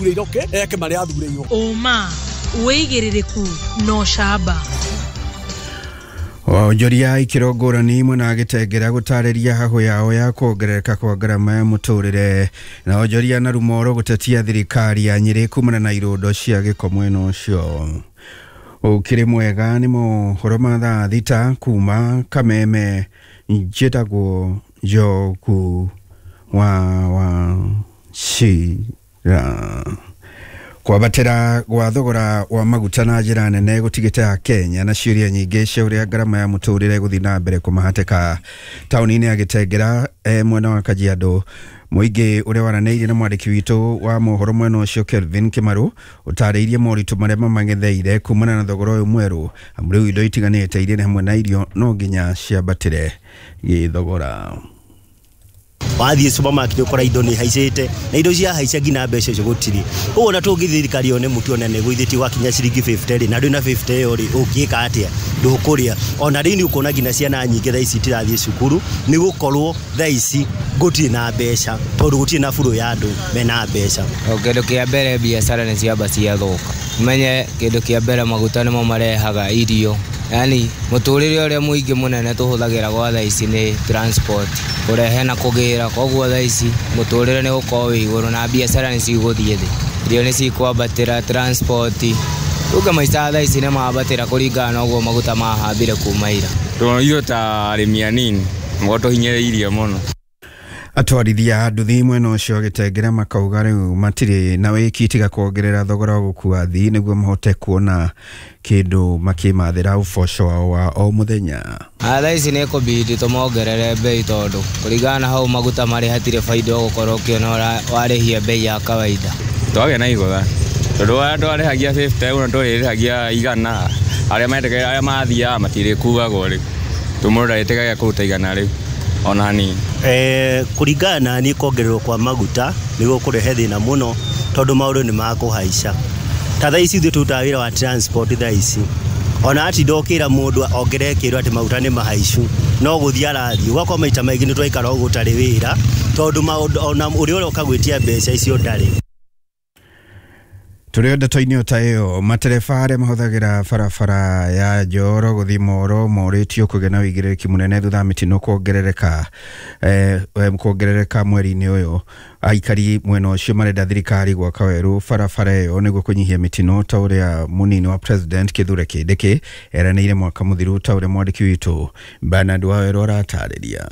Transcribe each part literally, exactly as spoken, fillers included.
iroke eke mari athureyo Oma weigiririku no shaba Onjoria ikirogora ni mwe na gitengera gutariria haho yao ya kuongerereka kwa garama ya muturire na onjoria na rumoro gutetia thirikari ya Nyeri kumana na irondo cia giko mweno ucio ukiri mwega ni mo horoma tha thita kuma Kameme njitagwo Joku wa wa shira kwa batera gwa thogora wa maguta na njira nene gutigite Kenya na ciuria nyingi cia uria garama ya muturire guthina mbere kumahateka tauni-ini ya Gitengera e mwena wa Kajiado muingi uria waraneirie na mwandiki witu wa mohoro mwena ucio Kelvin Kimaru utariirie moritu maria mamangetheire kumana na thogora uyu mweru amuri indo itiganite iria hamwe na irio no nginya ciambatire githogora wathie supermarket ukora indo ni haicete na indo cia haica ngina mbeca cio gutiri uguo na tungithirikari one mutu ona ne guithiti wakinya ciringi fifty na ndina fifty ori ungika atia ndukuria ona rini ukona ngina ciana nyingi tha ici tirathie cukuru ni gukorwo tha ici gutiri na mbeca tondu gutiri na furu ya andu mena mbeca kindu kia mbere biashara ni ciamba cia thoka menye kindu kia mbere maguta nimo marehaga irio yani muturire uria muingi munene tuhuthagira gwa tha ici ni transport kurehe na kugira koguo tha ici muturire ni uko iguru na biashara ni ciguthie thi irio ni cikwambatira transport uga maisa tha ici ni mabatira kuringana uguo maguta mahambire kuma ira tuyo ta arimi nini ngoto hinyiriirie muno atwarithia nduthi mwena ucio Gitengera makauga riu matiri na wikitiga kuongerera thogora wa gukua thi niguo mahote kuona kindu makimathira uboco wa o muthenya tha ici ni kubidi tumongerere bei tondu kuringana hau maguta mari hatire faida gukorwo kiona warihia bei ya kawaida twage na igotha tondu andu arihagia fifty una ndorihagia igana aria meteke aria mathia matire kugago ri tumurira itega kuruta igana ri ona ni eh kuringana ni kuongererwo kwa maguta nigo kurehe thina muno tondu maundu ni makuhaica ta tha ici thio tutawira wa transport tha ici ona ati ndokira mundu ongerekirwo ati maguta ni mahaicu no guthia arathi gwakwa maita maingi ni twaikara gutari wira tondu maundu ona uri uri ukagwitia mbeca icio ndari Turio ndatoini otayo matereba aria mahuthagira barabara ya Njoro guthi Moro moritio kugena wigiriki munene thutha mitino kuongerereka eh kuongerereka mweri-ini uyu aikari mwena ucio marenda thirikari gwaka weru barabara iyo niguo kunyihia mitino ta uria munini wa president Kithure Kindiki eranĩire mwaka muthiru ta uria mwandiki witu Bernard Waweru aratariria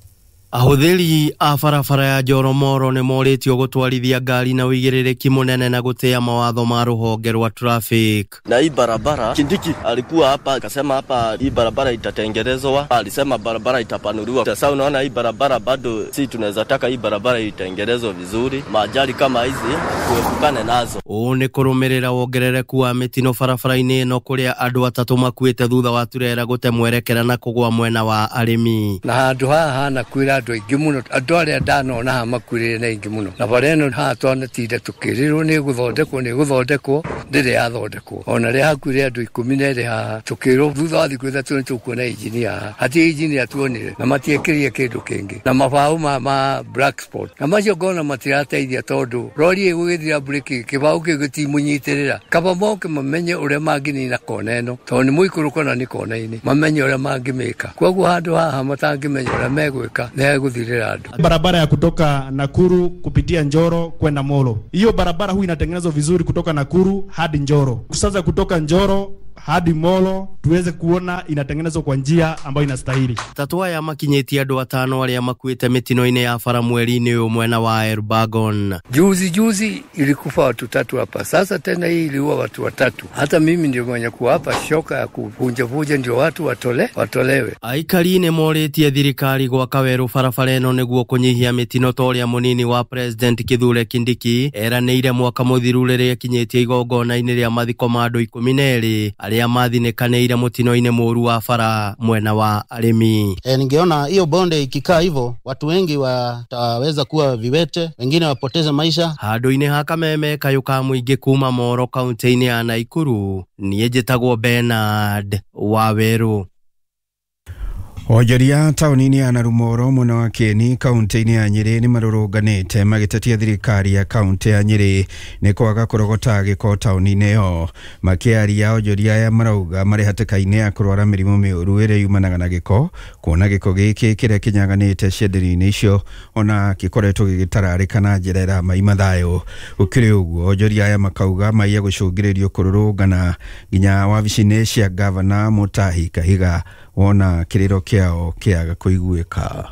Ahuthiri a barabara ya Njoro Moro ni moritio gutwarithia ngari na wigiriki munene na gutea mawatho ma ruhonge rwa traffic. Na hii barabara Kindiki alikuwa hapa akasema hapa hii barabara itatengenezwa, alisema barabara itapanuliwa. Sasa unaona hii barabara bado si tunaweza taka hii barabara itengenezwe vizuri, majali kama hizi kuepukane nazo. O ni kurumirira wongerereku wa mitino barabara-ini no kuria andu atatu makuite thutha wa turera gute mwerekera na kugwa mwena wa arimi. Na andu haha na kwira andu aingi muno andu aria ndanona ha makwirire na ingi muno na bareno ha twanatinde tukirirwo ni guthondekwo ni guthondekwo ndire yathondekwo ona ria hakwire andu ikumi na iri ha tukirwo thutha wa thiku ithatu ni tukuona engineer hati engineer tuonire na matiekirie kindu kingi na mabau ma, ma black spot na macio ngona matirateithia tondu rori igugithira breki kibau gigutimunyitirira kaba moke mamenye uria manginina kona ino tondu muikuruko na ni kona-ini mamenye uria mangimika koguo handu haha matangimenya uria megwika barabara ya kutoka Nakuru kupitia Njoro kwenda Molo. Hiyo barabara hu inatengenezwa vizuri kutoka Nakuru hadi Njoro. Sasa kutoka Njoro hadi Molo tuweze kuona inatengenezwa kwa njia ambayo inastahili. Tatua ya makinyeti andu atano aria makuite mitino-ini ya bara mweri-ini uyu mwena wa Elbagon. Juzi juzi ilikufa watu tatu hapa. Sasa tena hii iliua watu watatu. Hata mimi ndio mwenye kuwapa shoka ya kuvunja vunja ndio watu watole watolewe. Aikari ni moritie thirikari gwaka weru barabara ino niguo kunyihia mitino toria munini wa president Kithure Kindiki eranĩire mwaka muthiru riria kinyetie igongona-ini ria mathiko ma andu ikumi na eri aria mathinĩkanĩire mutino-ini mũru wa bara mwena wa arimi. E, ningeona hiyo bonde ikikaa hivyo watu wengi wataweza kuwa viwete, wengine wapoteze maisha. Handu-ini ha Kameme kayuka muingi kuma Moro kaunti-ini ya Naikuru nie njitagwo Bernard Waweru. Ojoria taunini ya Narumoro mwana wa Kieni kaunti-ini ya Nyeri ni marũrũnganĩte magĩtetia thirikari ya kaunti ya Nyeri nĩ kwaga kũrogota gĩko tauni-inĩ yo. Makĩaria ojoria aya marauga marĩ hatĩka-inĩ ya kũrwara mĩrimũ mĩũru ĩrĩa yumanaga na gĩko, kuona gĩko gĩkĩ kĩrĩa kĩnyaganĩte cienderio-inĩ icio ona gĩkoretwo gĩgĩtararĩka na njĩra ĩramaima thayũ. Gũkĩrĩ ũguo ojoria aya makauga maiya gũcũngĩrĩrio kũrũrũngana nginya wabici-inĩ cia gavana Mutahi Kahiga wona kiriro kiao kiaga kuiguika.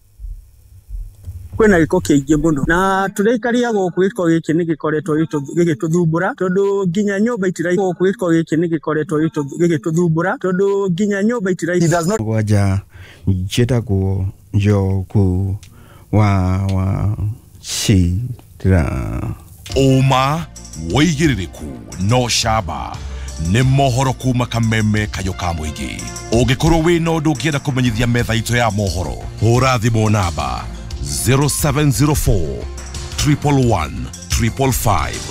Kwena giko kiingi muno na turikaria goku giko giki ni gikoretwo gigituthumbura tondu nginya nyumba itirai goku giko giki ni gikoretwo gigituthumbura tondu nginya nyumba itirai waja njitagwo Njoku wa wa Shira Oma woigiririku no shaba ni mohoro kuma Kameme kayo ka muingi. Ũngĩkorwo wĩna ũndũ ũngĩenda kũmenyithia metha itũ ya mohoro, hũra thimũ namba zero seven zero four, one one one, five five five.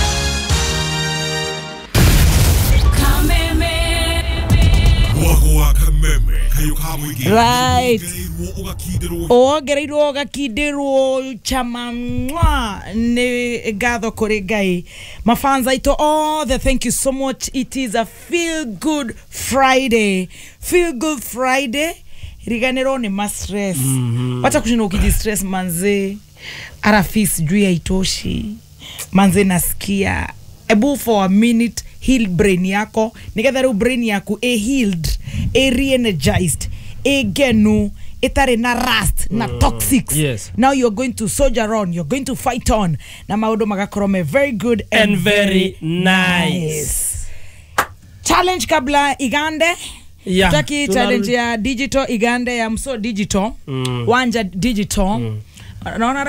Kameme Wagwa Kameme kayo ka muingi. Right. Ogereirwo gakindirwo chama mwa ne gatho kuri Ngai. Mafans aito all the thank you so much. It is a feel good Friday. Feel good Friday. Riganero ni ma stress. Mm-hmm. Wacha kushinda ukiji stress manze. Arafis juu ya itoshi. Manze nasikia. Ebu for a minute heal brain yako. Nigetharu brain yako a healed, a re-energized, a genu. Itare na rust na mm, toxics. Yes. Now you're going to soldier on, you're going to fight on. Na maudo magakorome very good and, and very nice. nice. Challenge kabla igande. Yeah. Taki challenge ya digital igande ya mso digital. Mm. Wanja digital. Mm. Naona